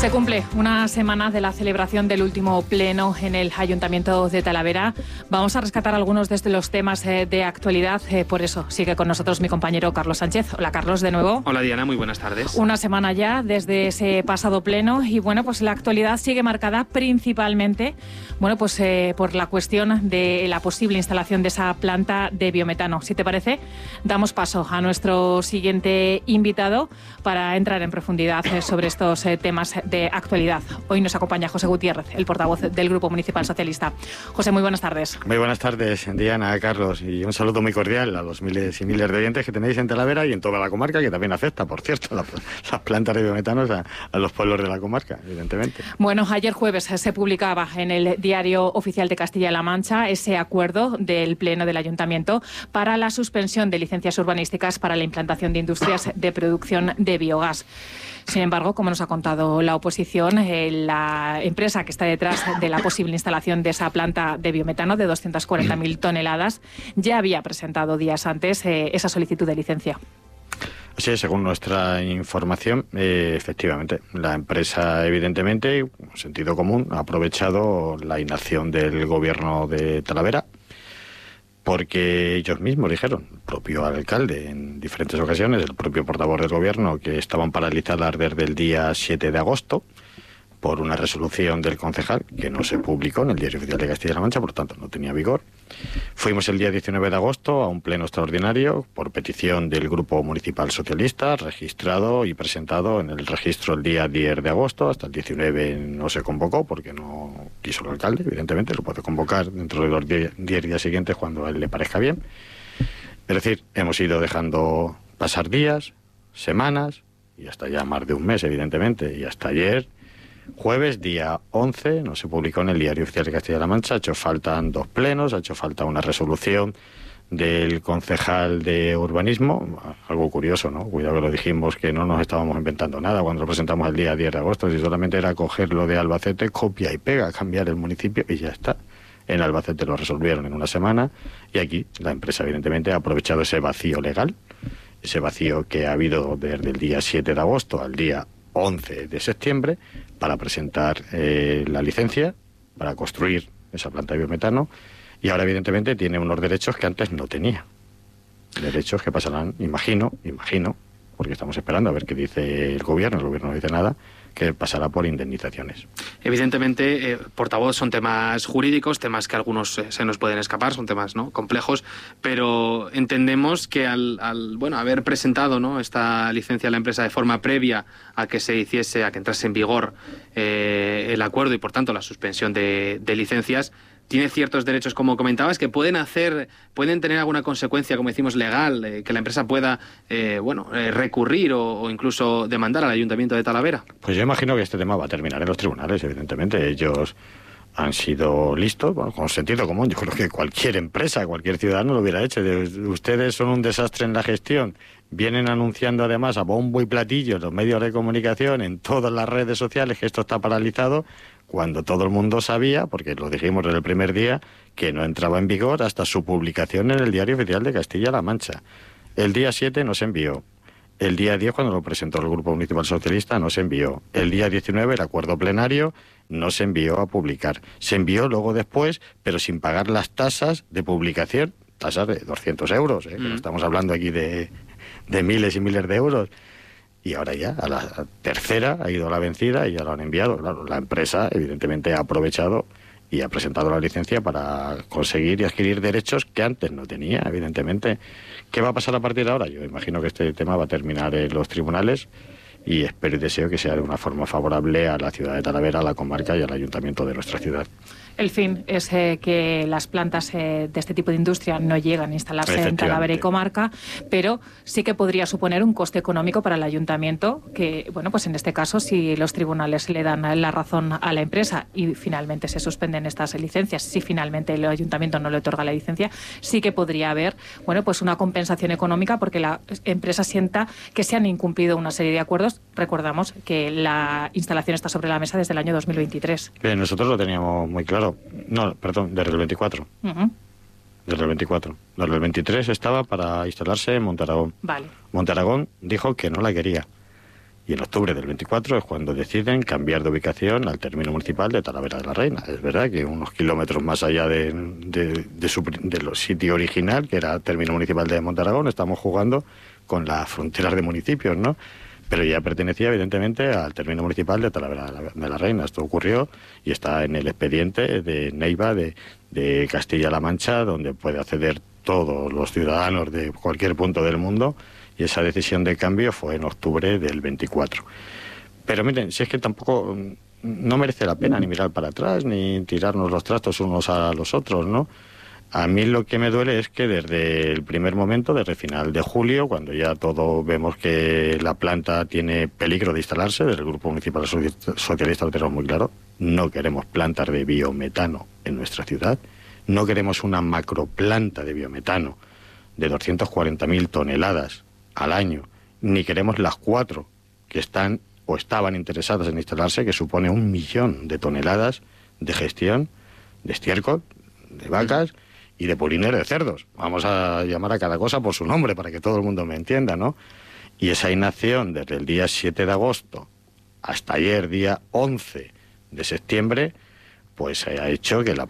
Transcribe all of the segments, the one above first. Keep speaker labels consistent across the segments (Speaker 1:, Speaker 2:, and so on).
Speaker 1: Se cumple una semana de la celebración del último pleno en el Ayuntamiento de Talavera. Vamos a rescatar algunos de los temas de actualidad. Por eso sigue con nosotros mi compañero Carlos Sánchez. Hola, Carlos, de nuevo.
Speaker 2: Hola, Diana, muy buenas tardes.
Speaker 1: Una semana ya desde ese pasado pleno y bueno, pues la actualidad sigue marcada principalmente, bueno, pues por la cuestión de la posible instalación de esa planta de biometano. Si te parece, damos paso a nuestro siguiente invitado para entrar en profundidad sobre estos temas de actualidad. Hoy nos acompaña José Gutiérrez, el portavoz del Grupo Municipal Socialista. José, muy buenas tardes.
Speaker 3: Muy buenas tardes, Diana, Carlos, y un saludo muy cordial a los miles y miles de oyentes que tenéis en Talavera y en toda la comarca, que también afecta, por cierto, las plantas de biometanos a los pueblos de la comarca, evidentemente.
Speaker 1: Bueno, ayer jueves se publicaba en el Diario Oficial de Castilla-La Mancha ese acuerdo del Pleno del Ayuntamiento para la suspensión de licencias urbanísticas para la implantación de industrias de producción de biogás. Sin embargo, como nos ha contado la oposición, la empresa que está detrás de la posible instalación de esa planta de biometano de 240.000 toneladas ya había presentado días antes esa solicitud de licencia.
Speaker 3: Sí, según nuestra información, efectivamente, la empresa, evidentemente, con sentido común, ha aprovechado la inacción del gobierno de Talavera, porque ellos mismos dijeron, el propio alcalde en diferentes ocasiones, el propio portavoz del gobierno, que estaban paralizadas desde el día 7 de agosto por una resolución del concejal que no se publicó en el Diario Oficial de Castilla-La Mancha, por tanto no tenía vigor. Fuimos el día 19 de agosto a un pleno extraordinario por petición del Grupo Municipal Socialista, registrado y presentado en el registro el día 10 de agosto. Hasta el 19 no se convocó porque no quiso el alcalde, evidentemente, lo puede convocar dentro de los 10 días siguientes cuando a él le parezca bien. Es decir, hemos ido dejando pasar días, semanas y hasta ya más de un mes, evidentemente, y hasta ayer, jueves, día 11, no se publicó en el Diario Oficial de Castilla-La Mancha. Ha hecho falta 2 plenos, ha hecho falta una resolución del concejal de urbanismo. Algo curioso, ¿no? Cuidado que lo dijimos, que no nos estábamos inventando nada cuando lo presentamos el día 10 de agosto. Si solamente era cogerlo de Albacete, copia y pega, cambiar el municipio y ya está. En Albacete lo resolvieron en una semana y aquí la empresa evidentemente ha aprovechado ese vacío legal, ese vacío que ha habido desde el día 7 de agosto al día 11 de septiembre para presentar la licencia para construir esa planta de biometano y ahora evidentemente tiene unos derechos que antes no tenía. Derechos que pasarán, imagino, porque estamos esperando a ver qué dice el gobierno no dice nada, que pasará por indemnizaciones.
Speaker 2: Evidentemente, portavoz, son temas jurídicos, temas que algunos se nos pueden escapar, son temas, ¿no?, complejos, pero entendemos que al haber presentado, ¿no?, esta licencia a la empresa de forma previa a que se hiciese, a que entrase en vigor el acuerdo y por tanto la suspensión de licencias, tiene ciertos derechos, como comentabas, que pueden tener alguna consecuencia, como decimos, legal, que la empresa pueda recurrir o incluso demandar al Ayuntamiento de Talavera.
Speaker 3: Pues yo imagino que este tema va a terminar en los tribunales, evidentemente. Ellos han sido listos, con sentido común. Yo creo que cualquier empresa, cualquier ciudadano lo hubiera hecho. Ustedes son un desastre en la gestión. Vienen anunciando además a bombo y platillo en los medios de comunicación, en todas las redes sociales, que esto está paralizado, cuando todo el mundo sabía, porque lo dijimos desde el primer día, que no entraba en vigor hasta su publicación en el Diario Oficial de Castilla-La Mancha. El día 7 no se envió. El día 10, cuando lo presentó el Grupo Municipal Socialista, no se envió. El día 19, el acuerdo plenario, no se envió a publicar. Se envió luego después, pero sin pagar las tasas de publicación, tasas de 200 euros, que no estamos hablando aquí de miles y miles de euros. Y ahora ya, a la tercera, ha ido a la vencida y ya lo han enviado. Claro, la empresa, evidentemente, ha aprovechado y ha presentado la licencia para conseguir y adquirir derechos que antes no tenía, evidentemente. ¿Qué va a pasar a partir de ahora? Yo imagino que este tema va a terminar en los tribunales y espero y deseo que sea de una forma favorable a la ciudad de Talavera, a la comarca y al ayuntamiento de nuestra ciudad.
Speaker 1: El fin es que las plantas de este tipo de industria no llegan a instalarse en Talavera y comarca, pero sí que podría suponer un coste económico para el ayuntamiento, que, bueno, pues en este caso, si los tribunales le dan la razón a la empresa y finalmente se suspenden estas licencias, si finalmente el ayuntamiento no le otorga la licencia, sí que podría haber, bueno, pues una compensación económica porque la empresa sienta que se han incumplido una serie de acuerdos. Recordamos que la instalación está sobre la mesa desde el año 2023.
Speaker 3: Bien, nosotros lo teníamos muy claro. No, perdón, desde el 24. Desde el 24. Desde el 23 estaba para instalarse en Montaragón.
Speaker 1: Vale.
Speaker 3: Montaragón dijo que no la quería. Y en octubre del 24 es cuando deciden cambiar de ubicación al término municipal de Talavera de la Reina. Es verdad que unos kilómetros más allá de los sitio original, que era término municipal de Montaragón, estamos jugando con las fronteras de municipios, ¿no? Pero ya pertenecía evidentemente al término municipal de Talavera de la Reina. Esto ocurrió y está en el expediente de Neiva de Castilla-La Mancha, donde puede acceder todos los ciudadanos de cualquier punto del mundo, y esa decisión de cambio fue en octubre del 24. Pero miren, si es que tampoco no merece la pena ni mirar para atrás, ni tirarnos los trastos unos a los otros, ¿no? A mí lo que me duele es que desde el primer momento, desde final de julio, cuando ya todos vemos que la planta tiene peligro de instalarse, desde el Grupo Municipal Socialista lo tenemos muy claro, no queremos plantas de biometano en nuestra ciudad, no queremos una macroplanta de biometano de 240.000 toneladas al año, ni queremos las 4 que están o estaban interesadas en instalarse, que supone 1 millón de toneladas de gestión de estiércol, de vacas y de purinero de cerdos. Vamos a llamar a cada cosa por su nombre para que todo el mundo me entienda, ¿no? Y esa inacción desde el día 7 de agosto hasta ayer, día 11 de septiembre, pues ha hecho que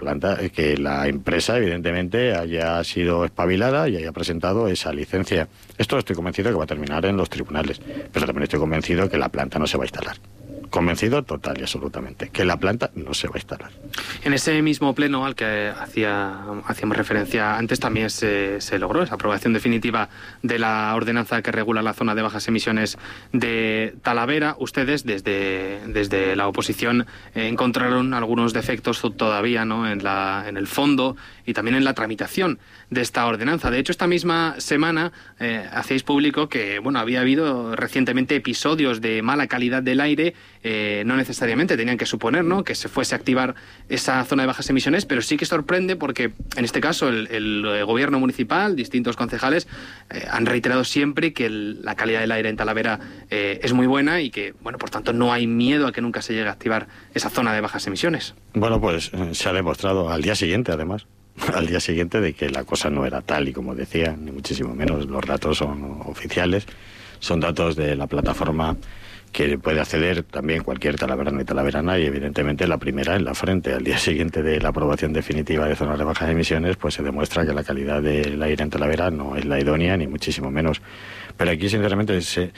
Speaker 3: la empresa evidentemente haya sido espabilada y haya presentado esa licencia. Esto estoy convencido que va a terminar en los tribunales, pero también estoy convencido que la planta no se va a instalar. Convencido total y absolutamente que la planta no se va a instalar.
Speaker 2: En ese mismo pleno al que hacíamos referencia antes, también se logró esa aprobación definitiva de la ordenanza que regula la zona de bajas emisiones de Talavera. Ustedes desde la oposición encontraron algunos defectos todavía, ¿no?, en el fondo y también en la tramitación de esta ordenanza. De hecho, esta misma semana hacéis público que había habido recientemente episodios de mala calidad del aire. No necesariamente tenían que suponer, ¿no?, que se fuese a activar esa zona de bajas emisiones, pero sí que sorprende porque en este caso el gobierno municipal, distintos concejales, han reiterado siempre que la calidad del aire en Talavera es muy buena y que, por tanto, no hay miedo a que nunca se llegue a activar esa zona de bajas emisiones.
Speaker 3: Bueno, pues se ha demostrado al día siguiente, además. Al día siguiente de que la cosa no era tal y como decía, ni muchísimo menos. Los datos son oficiales, son datos de la plataforma que puede acceder también cualquier talaverano y talaverana, y evidentemente la primera en la frente. Al día siguiente de la aprobación definitiva de zonas de bajas emisiones, pues se demuestra que la calidad del aire en Talavera no es la idónea, ni muchísimo menos. Pero aquí, sinceramente,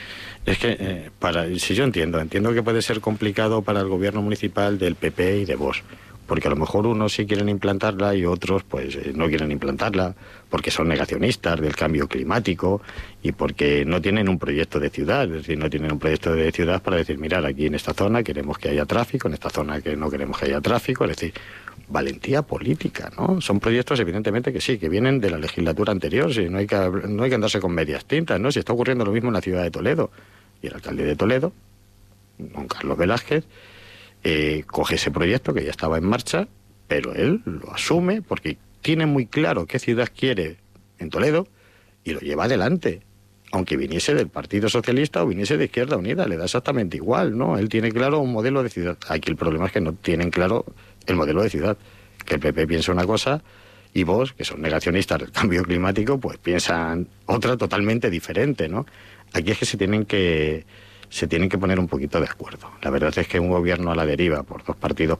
Speaker 3: si yo entiendo que puede ser complicado para el gobierno municipal del PP y de Vox, porque a lo mejor unos sí quieren implantarla y otros pues no quieren implantarla, porque son negacionistas del cambio climático y porque no tienen un proyecto de ciudad, es decir, no tienen un proyecto de ciudad para decir, mirad, aquí en esta zona queremos que haya tráfico, en esta zona que no queremos que haya tráfico, es decir, valentía política, ¿no? Son proyectos evidentemente que sí, que vienen de la legislatura anterior, sí, no hay que andarse con medias tintas, ¿no? Si está ocurriendo lo mismo en la ciudad de Toledo, y el alcalde de Toledo, don Carlos Velázquez, coge ese proyecto que ya estaba en marcha, pero él lo asume porque tiene muy claro qué ciudad quiere en Toledo y lo lleva adelante. Aunque viniese del Partido Socialista o viniese de Izquierda Unida, le da exactamente igual, ¿no? Él tiene claro un modelo de ciudad. Aquí el problema es que no tienen claro el modelo de ciudad. Que el PP piensa una cosa y vos, que son negacionistas del cambio climático, pues piensan otra totalmente diferente, ¿no? Aquí es que se tienen que poner un poquito de acuerdo. La verdad es que un gobierno a la deriva por dos partidos